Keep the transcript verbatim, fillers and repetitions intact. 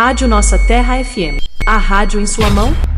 Rádio Nossa Terra F M. A rádio em sua mão.